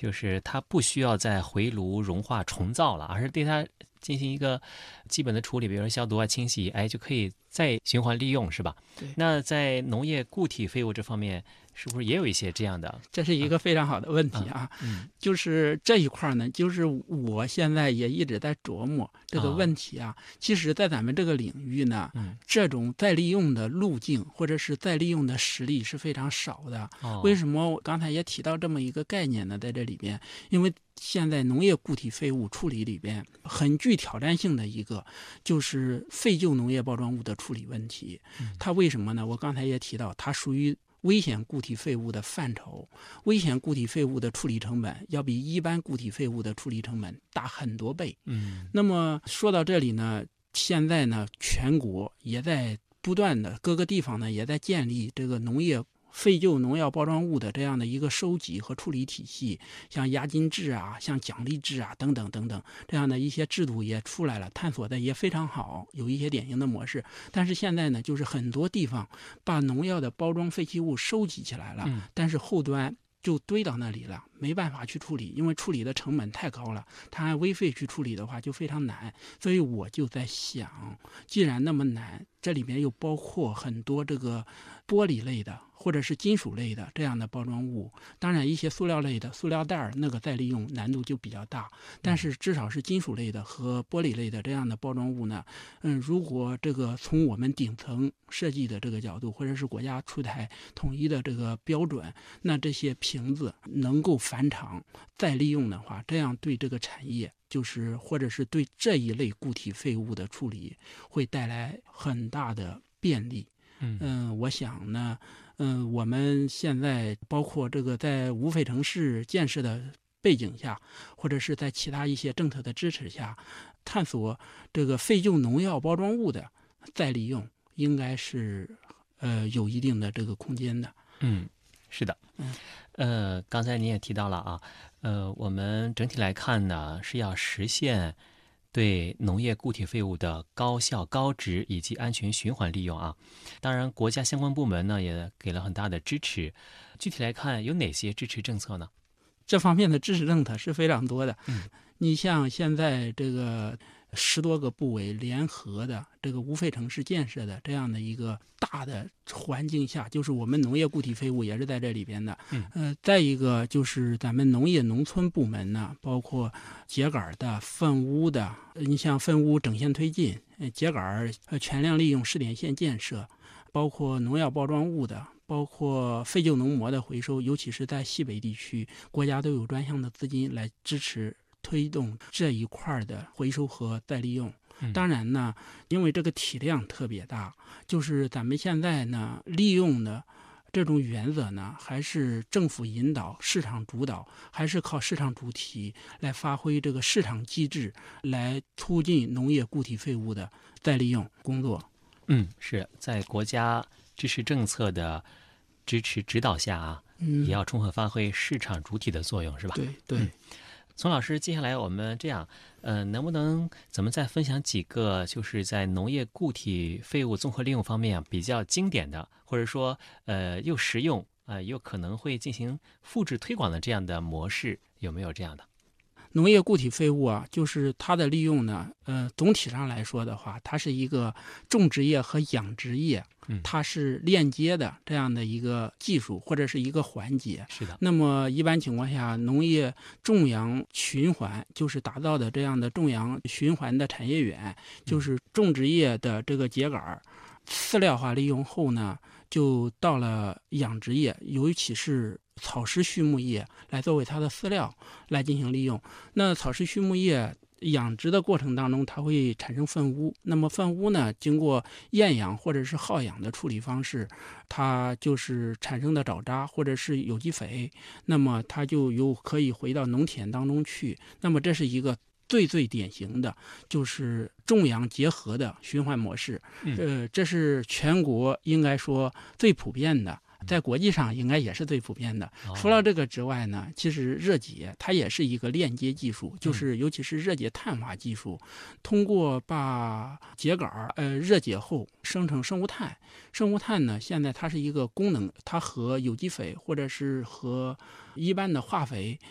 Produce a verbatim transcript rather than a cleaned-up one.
就是它不需要再回炉融化重造了，而是对它进行一个基本的处理，比如说消毒啊、清洗，哎，就可以再循环利用，是吧？ 对。 那在农业固体废物这方面，是不是也有一些这样的？ 这是一个非常好的问题啊。 嗯， 就是这一块呢，就是我现在也一直在琢磨这个问题啊。其实，在咱们这个领域呢， 嗯， 这种再利用的路径或者是再利用的实例是非常少的。 哦， 为什么我刚才也提到这么一个概念呢？在这里边，因为现在农业固体废物处理里边很具挑战性的一个就是废旧农业包装物的处理问题。它为什么呢？我刚才也提到，它属于危险固体废物的范畴，危险固体废物的处理成本要比一般固体废物的处理成本大很多倍。 嗯， 那么说到这里呢，现在呢，全国也在不断的各个地方呢也在建立这个农业废旧农药包装物的这样的一个收集和处理体系，像押金制啊、像奖励制啊等等等等，这样的一些制度也出来了，探索的也非常好，有一些典型的模式。但是现在呢，就是很多地方把农药的包装废弃物收集起来了， 嗯， 但是后端就堆到那里了，没办法去处理，因为处理的成本太高了，它按微费去处理的话就非常难。所以我就在想，既然那么难，这里面又包括很多这个玻璃类的或者是金属类的这样的包装物，当然一些塑料类的塑料袋那个再利用难度就比较大，但是至少是金属类的和玻璃类的这样的包装物呢，嗯，如果这个从我们顶层设计的这个角度，或者是国家出台统一的这个标准，那这些瓶子能够返厂再利用的话，这样对这个产业就是或者是对这一类固体废物的处理会带来很大的便利。 嗯、 呃，我想呢，嗯、呃，我们现在包括这个在无废城市建设的背景下，或者是在其他一些政策的支持下，探索这个废旧农药包装物的再利用，应该是呃有一定的这个空间的。 嗯，是的。 嗯， 呃，刚才你也提到了啊，呃，我们整体来看呢，是要实现对农业固体废物的高效、高值以及安全循环利用啊。当然，国家相关部门呢也给了很大的支持。具体来看，有哪些支持政策呢？ 这方面的支持政策是非常多的。 嗯， 你像现在这个十多个部委联合的这个无废城市建设的这样的一个大的环境下，就是我们农业固体废物也是在这里边的。 嗯， 呃，再一个就是咱们农业农村部门呢，包括秸秆的、粪污的，你像粪污整线推进、秸秆呃全量利用试点线建设，包括农药包装物的。包括废旧农膜的回收，尤其是在西北地区，国家都有专项的资金来支持推动这一块的回收和再利用。当然呢，因为这个体量特别大，就是咱们现在呢利用的这种原则呢，还是政府引导、市场主导，还是靠市场主体来发挥这个市场机制，来促进农业固体废物的再利用工作。 嗯，是在国家支持政策的支持指导下啊， 嗯， 也要充分发挥市场主体的作用，是吧？ 对对。 嗯，丛老师，接下来我们这样，呃，能不能咱们再分享几个，就是在农业固体废物综合利用方面比较经典的，或者说呃又实用啊、呃、又可能会进行复制推广的这样的模式，有没有这样的？ 农业固体废物啊，就是它的利用呢，呃，总体上来说的话，它是一个种植业和养殖业，它是链接的这样的一个技术或者是一个环节。 是的。 那么一般情况下，农业种养循环就是打造的这样的种养循环的产业园，就是种植业的这个秸秆饲料化利用后呢，就到了养殖业，尤其是草食畜牧业来作为它的饲料来进行利用。那草食畜牧业养殖的过程当中，它会产生粪污，那么粪污呢，经过厌氧或者是耗氧的处理方式，它就是产生的沼渣或者是有机肥，那么它就有可以回到农田当中去。那么这是一个最最典型的就是种养结合的循环模式，呃，这是全国应该说最普遍的，在国际上应该也是最普遍的。除了这个之外呢，其实热解它也是一个链接技术，就是尤其是热解碳化技术，通过把秸秆呃热解后生成生物炭，生物炭呢现在它是一个功能，它和有机肥或者是和一般的化肥